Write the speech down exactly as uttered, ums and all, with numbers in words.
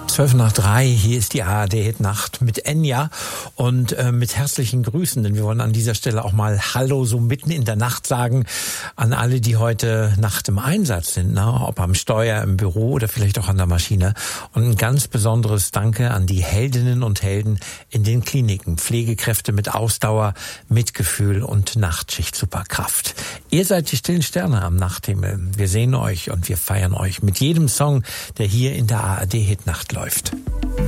zwölf nach drei, hier ist die A R D-Hit-Nacht mit Enya und äh, mit herzlichen Grüßen, denn wir wollen an dieser Stelle auch mal Hallo so mitten in der Nacht sagen an alle, die heute Nacht im Einsatz sind, ne? Ob am Steuer, im Büro oder vielleicht auch an der Maschine. Und ein ganz besonderes Danke an die Heldinnen und Helden in den Kliniken, Pflegekräfte mit Ausdauer, Mitgefühl und Nachtschicht-Superkraft. Ihr seid die stillen Sterne am Nachthimmel. Wir sehen euch und wir feiern euch mit jedem Song, der hier in der A R D-Hit-Nacht läuft.